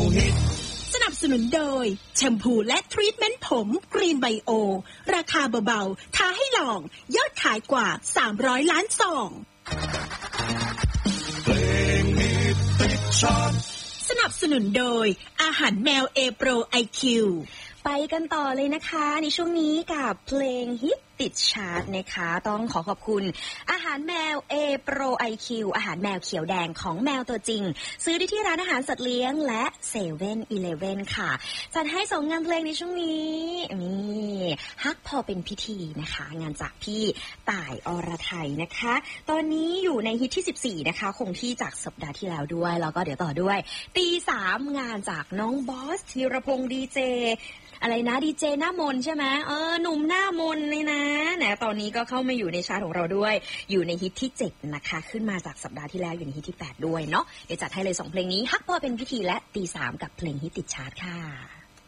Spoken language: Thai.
สนับสนุนโดยแชมพูและทรีทเมนต์ผมกรีนไบโอราคาเบาๆท้าให้ลองยอดขายกว่า300ล้านซองสนับสนุนโดยอาหารแมวเอโปรไอคิวไปกันต่อเลยนะคะในช่วงนี้กับเพลงฮิตติดชาร์ตนะคะต้องขอบคุณอาหารแมวเอโปรไอคิวอาหารแมวเขียวแดงของแมวตัวจริงซื้อได้ที่ร้านอาหารสัตว์เลี้ยงและเซเว่นอีเลฟเว่นค่ะจัดให้2งานเพลงในช่วงนี้นี่ฮักพอเป็นพิธีนะคะงานจากพี่ต่ายอรไทยนะคะตอนนี้อยู่ในฮิตที่14นะคะคงที่จากสัปดาห์ที่แล้วด้วยแล้วก็เดี๋ยวต่อด้วยตี 3งานจากน้องบอสธีรพงษ์ดีเจอะไรนะดีเจหน้ามนใช่ไหมหนุ่มหน้ามนเลยนะตอนนี้ก็เข้ามาอยู่ในชาร์ตของเราด้วยอยู่ในฮิตที่7นะคะขึ้นมาจากสัปดาห์ที่แล้วอยู่ในฮิตที่8ด้วยเนาะเดี๋ยวจัดให้เลย2เพลงนี้ฮักพอเป็นพิธีและตี 3กับเพลงฮิตติดชาร์ตค่ะ